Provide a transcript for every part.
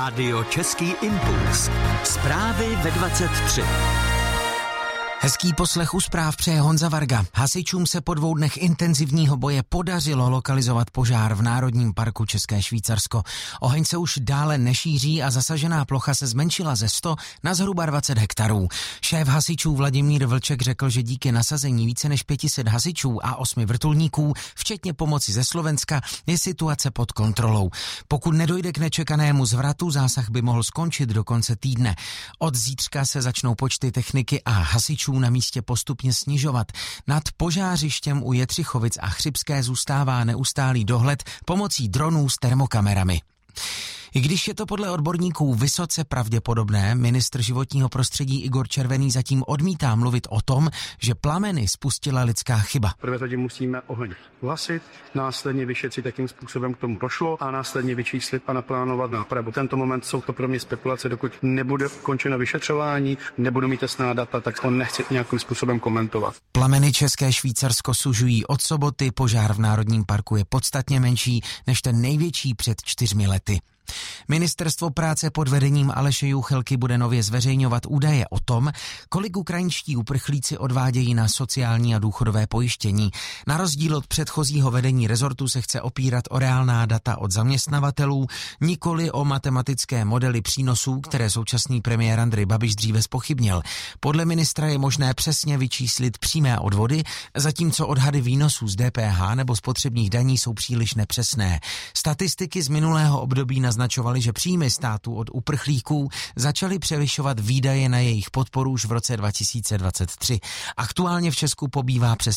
Rádio Český impuls. Zprávy ve 23. Hezký poslech u zpráv přeje Honza Varga. Hasičům se po 2 dnech intenzivního boje podařilo lokalizovat požár v Národním parku České Švýcarsko. Oheň se už dále nešíří a zasažená plocha se zmenšila ze 100 na zhruba 20 hektarů. Šéf hasičů Vladimír Vlček řekl, že díky nasazení více než 500 hasičů a 8 vrtulníků, včetně pomoci ze Slovenska, je situace pod kontrolou. Pokud nedojde k nečekanému zvratu, zásah by mohl skončit do konce týdne. Od zítřka se začnou počty techniky a hasičů na místě postupně snižovat. Nad požářištěm u Jetřichovic a Chřibské zůstává neustálý dohled pomocí dronů s termokamerami. I když je to podle odborníků vysoce pravděpodobné, ministr životního prostředí Igor Červený zatím odmítá mluvit o tom, že plameny spustila lidská chyba. Prvé tady musíme oheň uhasit, následně vyšetřit, jakým způsobem k tomu došlo a následně vyčíslit a naplánovat nápravu. V tento moment jsou to pro mě spekulace, dokud nebude končeno vyšetřování, nebudu mít jasná data, tak to nechci nějakým způsobem komentovat. Plameny České Švýcarsko sužují od soboty, požár v Národním parku je podstatně menší než ten největší před 4 lety. Ministerstvo práce pod vedením Aleše Juchelky bude nově zveřejňovat údaje o tom, kolik ukrajinští uprchlíci odvádějí na sociální a důchodové pojištění. Na rozdíl od předchozího vedení rezortu se chce opírat o reálná data od zaměstnavatelů, nikoli o matematické modely přínosů, které současný premiér Andrej Babiš dříve zpochybnil. Podle ministra je možné přesně vyčíslit přímé odvody, zatímco odhady výnosů z DPH nebo spotřebních daní jsou příliš nepřesné. Statistiky z minulého období naznačovali, že příjmy státu od uprchlíků začaly převyšovat výdaje na jejich podporu už v roce 2023. Aktuálně v Česku pobývá přes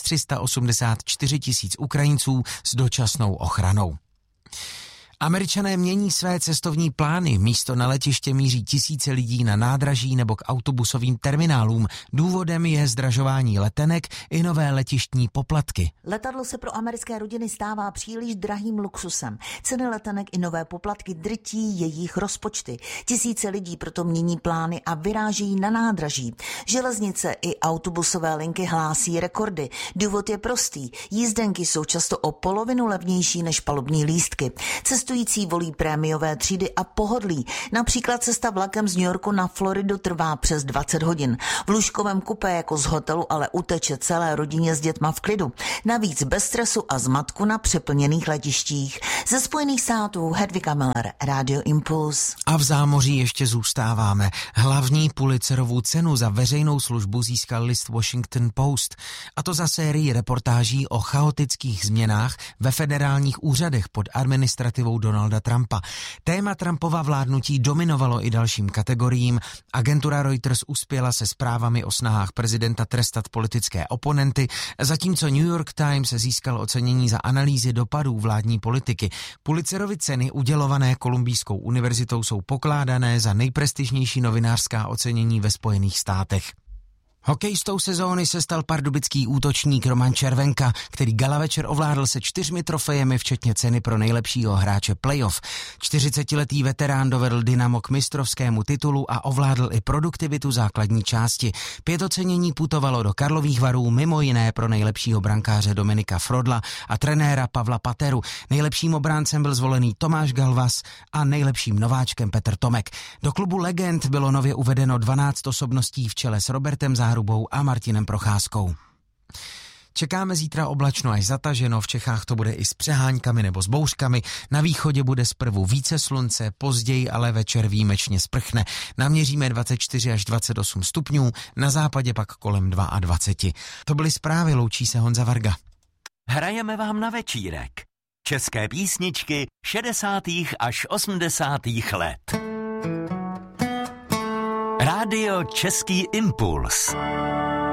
384 000 Ukrajinců s dočasnou ochranou. Američané mění své cestovní plány. Místo na letiště míří tisíce lidí na nádraží nebo k autobusovým terminálům. Důvodem je zdražování letenek i nové letištní poplatky. Letadlo se pro americké rodiny stává příliš drahým luxusem. Ceny letenek i nové poplatky drtí jejich rozpočty. Tisíce lidí proto mění plány a vyrážejí na nádraží. Železnice i autobusové linky hlásí rekordy. Důvod je prostý. Jízdenky jsou často o polovinu levnější než palubní lístky. Cestující volí prémiové třídy a pohodlí. Například cesta vlakem z New Yorku na Floridu trvá přes 20 hodin. V lůžkovém kupé jako z hotelu ale uteče celé rodině s dětma v klidu. Navíc bez stresu a zmatku na přeplněných letištích. Ze Spojených států Hedvika Miller, Radio Impuls. A v zámoří ještě zůstáváme. Hlavní Pulitzerovu cenu za veřejnou službu získal list Washington Post. A to za sérii reportáží o chaotických změnách ve federálních úřadech pod administrativou Donalda Trumpa. Téma Trumpova vládnutí dominovalo i dalším kategoriím. Agentura Reuters uspěla se zprávami o snahách prezidenta trestat politické oponenty, zatímco New York Times získal ocenění za analýzy dopadů vládní politiky. Pulitzerovy ceny udělované Kolumbijskou univerzitou jsou pokládané za nejprestižnější novinářská ocenění ve Spojených státech. Hokejistou sezóny se stal pardubický útočník Roman Červenka, který gala večer ovládl se 4 trofejemi, včetně ceny pro nejlepšího hráče playoff. 40letý veterán dovedl Dynamo k mistrovskému titulu a ovládl i produktivitu základní části. 5 ocenění putovalo do Karlových Varů, mimo jiné pro nejlepšího brankáře Dominika Frodla a trenéra Pavla Pateru. Nejlepším obráncem byl zvolený Tomáš Galvas a nejlepším nováčkem Petr Tomek. Do klubu legend bylo nově uvedeno 12 osobností v čele s Robertem Záhrubou a Martinem Procházkou. Čekáme zítra oblačno až zataženo, v Čechách to bude i s přeháňkami nebo s bouřkami, na východě bude zprvu více slunce, později ale večer výjimečně sprchne. Naměříme 24 až 28 stupňů, na západě pak kolem 22. To byly zprávy, loučí se Honza Varga. Hrajeme vám na večírek. České písničky 60. až 80. let. Rádio Český impuls.